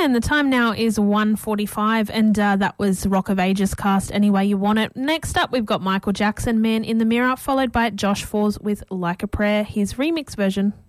And the time now is 1:45, and that was Rock of Ages cast Any Way You Want It. Next up, we've got Michael Jackson, Man in the Mirror, followed by Josh Fours with Like a Prayer, his remix version.